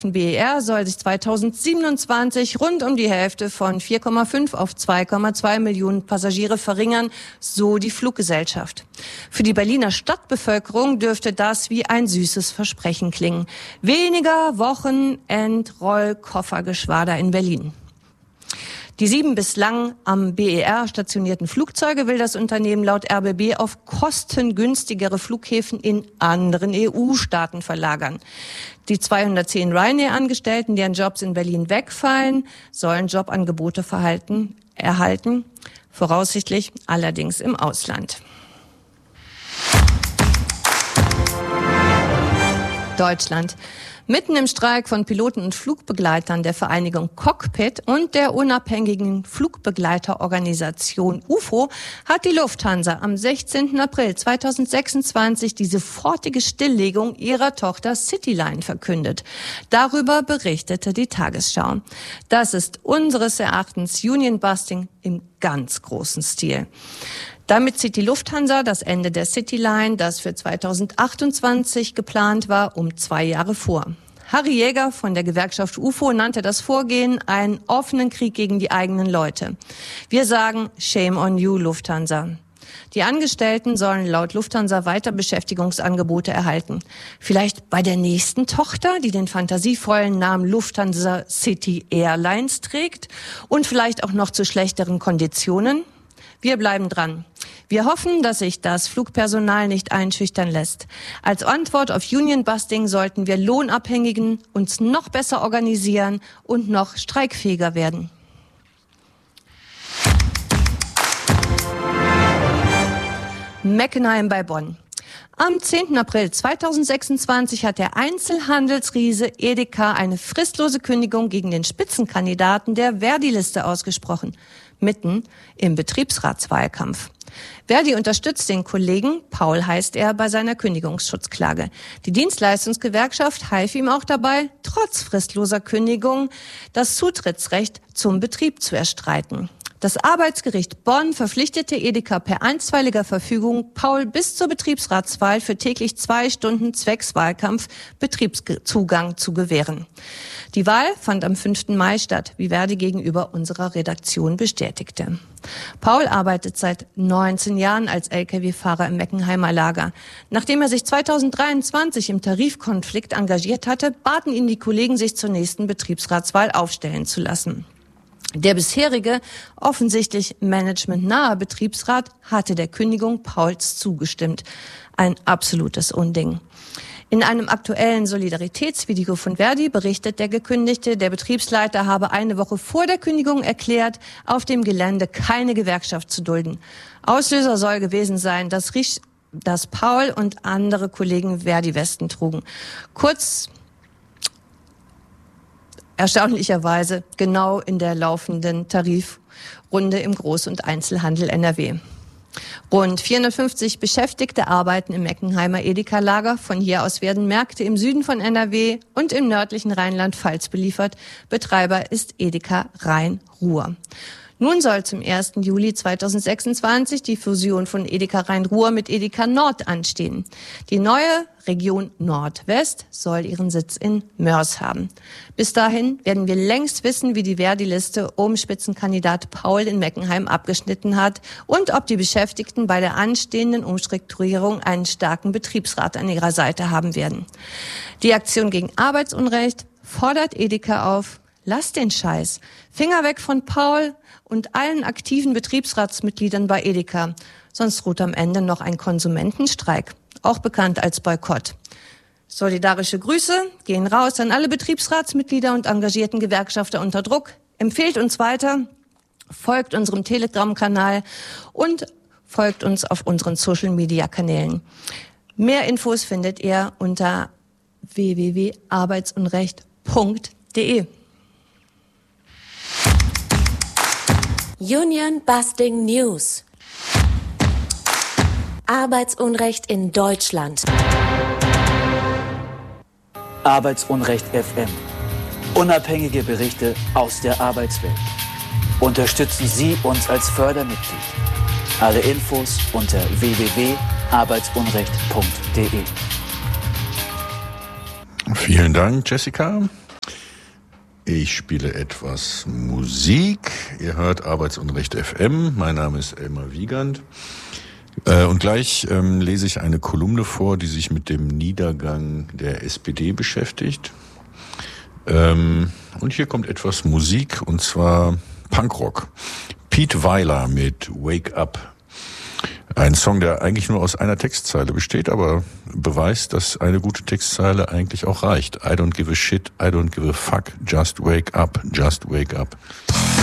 BER soll sich 2027 rund um die Hälfte von 4,5 auf 2,2 Millionen Passagiere verringern, so die Fluggesellschaft. Für die Berliner Stadtbevölkerung dürfte das wie ein süßes Versprechen klingen. Weniger Wochenendrollkoffergeschwader in Berlin. Die 7 bislang am BER stationierten Flugzeuge will das Unternehmen laut RBB auf kostengünstigere Flughäfen in anderen EU-Staaten verlagern. Die 210 Ryanair-Angestellten, deren Jobs in Berlin wegfallen, sollen Jobangebote erhalten, voraussichtlich allerdings im Ausland. Deutschland. Mitten im Streik von Piloten und Flugbegleitern der Vereinigung Cockpit und der unabhängigen Flugbegleiterorganisation UFO hat die Lufthansa am 16. April 2026 die sofortige Stilllegung ihrer Tochter Cityline verkündet. Darüber berichtete die Tagesschau. Das ist unseres Erachtens Union-Busting im ganz großen Stil. Damit zieht die Lufthansa das Ende der Cityline, das für 2028 geplant war, um 2 Jahre vor. Harry Jäger von der Gewerkschaft UFO nannte das Vorgehen einen offenen Krieg gegen die eigenen Leute. Wir sagen, shame on you, Lufthansa. Die Angestellten sollen laut Lufthansa weiter Beschäftigungsangebote erhalten. Vielleicht bei der nächsten Tochter, die den fantasievollen Namen Lufthansa City Airlines trägt und vielleicht auch noch zu schlechteren Konditionen. Wir bleiben dran. Wir hoffen, dass sich das Flugpersonal nicht einschüchtern lässt. Als Antwort auf Union-Busting sollten wir Lohnabhängigen uns noch besser organisieren und noch streikfähiger werden. Meckenheim bei Bonn. Am 10. April 2026 hat der Einzelhandelsriese Edeka eine fristlose Kündigung gegen den Spitzenkandidaten der Verdi-Liste ausgesprochen, mitten im Betriebsratswahlkampf. Verdi unterstützt den Kollegen, Paul heißt er, bei seiner Kündigungsschutzklage. Die Dienstleistungsgewerkschaft half ihm auch dabei, trotz fristloser Kündigung das Zutrittsrecht zum Betrieb zu erstreiten. Das Arbeitsgericht Bonn verpflichtete Edeka per einstweiliger Verfügung Paul bis zur Betriebsratswahl für täglich 2 Stunden zwecks Wahlkampf Betriebszugang zu gewähren. Die Wahl fand am 5. Mai statt, wie Verdi gegenüber unserer Redaktion bestätigte. Paul arbeitet seit 19 Jahren als Lkw-Fahrer im Meckenheimer Lager. Nachdem er sich 2023 im Tarifkonflikt engagiert hatte, baten ihn die Kollegen, sich zur nächsten Betriebsratswahl aufstellen zu lassen. Der bisherige, offensichtlich managementnahe Betriebsrat hatte der Kündigung Pauls zugestimmt. Ein absolutes Unding. In einem aktuellen Solidaritätsvideo von Verdi berichtet der Gekündigte, der Betriebsleiter habe eine Woche vor der Kündigung erklärt, auf dem Gelände keine Gewerkschaft zu dulden. Auslöser soll gewesen sein, dass Paul und andere Kollegen Verdi-Westen trugen. Kurz erstaunlicherweise genau in der laufenden Tarifrunde im Groß- und Einzelhandel NRW. Rund 450 Beschäftigte arbeiten im Meckenheimer Edeka-Lager. Von hier aus werden Märkte im Süden von NRW und im nördlichen Rheinland-Pfalz beliefert. Betreiber ist Edeka Rhein-Ruhr. Nun soll zum 1. Juli 2026 die Fusion von Edeka Rhein-Ruhr mit Edeka Nord anstehen. Die neue Region Nordwest soll ihren Sitz in Mörs haben. Bis dahin werden wir längst wissen, wie die Verdi-Liste um Spitzenkandidat Paul in Meckenheim abgeschnitten hat und ob die Beschäftigten bei der anstehenden Umstrukturierung einen starken Betriebsrat an ihrer Seite haben werden. Die Aktion gegen Arbeitsunrecht fordert Edeka auf: Lasst den Scheiß. Finger weg von Paul und allen aktiven Betriebsratsmitgliedern bei Edeka. Sonst droht am Ende noch ein Konsumentenstreik, auch bekannt als Boykott. Solidarische Grüße gehen raus an alle Betriebsratsmitglieder und engagierten Gewerkschafter unter Druck. Empfehlt uns weiter, folgt unserem Telegram-Kanal und folgt uns auf unseren Social-Media-Kanälen. Mehr Infos findet ihr unter www.arbeitsunrecht.de. Union Busting News. Arbeitsunrecht in Deutschland. Arbeitsunrecht FM. Unabhängige Berichte aus der Arbeitswelt. Unterstützen Sie uns als Fördermitglied. Alle Infos unter www.arbeitsunrecht.de. Vielen Dank, Jessica. Ich spiele etwas Musik. Ihr hört Arbeitsunrecht FM. Mein Name ist Elmar Wiegand. Und gleich lese ich eine Kolumne vor, die sich mit dem Niedergang der SPD beschäftigt. Und hier kommt etwas Musik, und zwar Punkrock. Pete Weiler mit Wake Up. Ein Song, der eigentlich nur aus einer Textzeile besteht, aber beweist, dass eine gute Textzeile eigentlich auch reicht. I don't give a shit, I don't give a fuck, just wake up, just wake up.